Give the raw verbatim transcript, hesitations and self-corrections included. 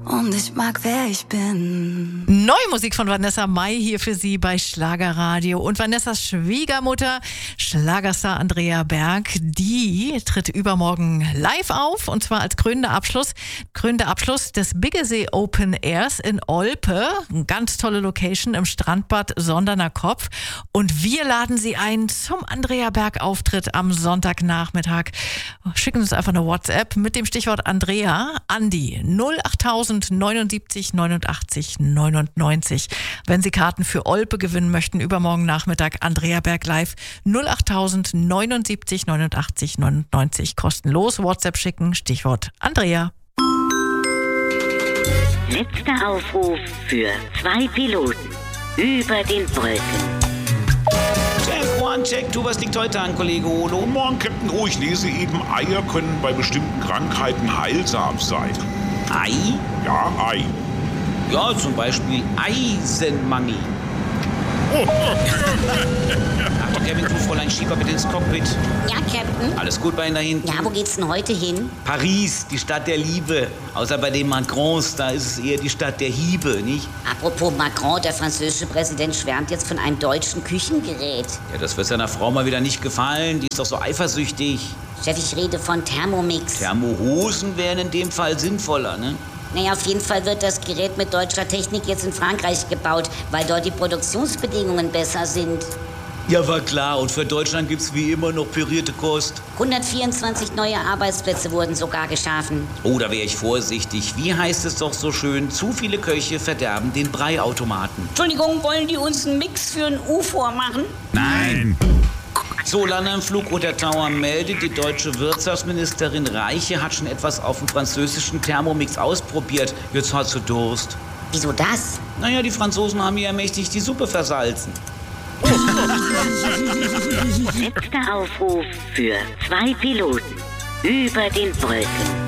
Und ich mag, wer ich bin. Neue Musik von Vanessa Mai hier für Sie bei Schlagerradio. Und Vanessas Schwiegermutter, Schlagerstar Andrea Berg, die tritt übermorgen live auf. Und zwar als krönender Abschluss, krönender Abschluss des Biggesee Open Airs in Olpe. Eine ganz tolle Location im Strandbad Sonderner Kopf. Und wir laden Sie ein zum Andrea Berg Auftritt am Sonntagnachmittag. Schicken Sie uns einfach eine WhatsApp mit dem Stichwort Andrea an die null achttausend neunundsiebzig neunundachtzig neunundneunzig. Wenn Sie Karten für Olpe gewinnen möchten, übermorgen Nachmittag Andrea Berg live null achttausend neunundsiebzig neunundachtzig neunundneunzig. Kostenlos WhatsApp schicken, Stichwort Andrea. Letzter Aufruf für zwei Piloten über den Wolken. Check, one, check, du, was liegt heute an, Kollege Olo? Morgen, Captain, oh, ich lese eben, Eier können bei bestimmten Krankheiten heilsam sein. Ei? Ja, Ei. Ja, zum Beispiel Eisenmangel. Achtung, Kevin, du, Fräulein Schieber, bitte ins Cockpit. Ja, Captain? Alles gut bei Ihnen da hinten? Ja, wo geht's denn heute hin? Paris, die Stadt der Liebe. Außer bei den Macrons, da ist es eher die Stadt der Hiebe, nicht? Apropos Macron, der französische Präsident schwärmt jetzt von einem deutschen Küchengerät. Ja, das wird seiner Frau mal wieder nicht gefallen. Die ist doch so eifersüchtig. Chef, ich rede von Thermomix. Thermohosen wären in dem Fall sinnvoller, ne? Naja, auf jeden Fall wird das Gerät mit deutscher Technik jetzt in Frankreich gebaut, weil dort die Produktionsbedingungen besser sind. Ja, war klar. Und für Deutschland gibt's wie immer noch pürierte Kost. hundertvierundzwanzig neue Arbeitsplätze wurden sogar geschaffen. Oh, da wäre ich vorsichtig. Wie heißt es doch so schön? Zu viele Köche verderben den Breiautomaten. Entschuldigung, wollen die uns einen Mix für ein U vormachen? Nein. So, Landanflug unter Tower meldet, die deutsche Wirtschaftsministerin Reiche hat schon etwas auf dem französischen Thermomix ausprobiert. Jetzt hat sie Durst. Wieso das? Naja, die Franzosen haben ja mächtig die Suppe versalzen. Letzter Aufruf für zwei Piloten über den Wolken.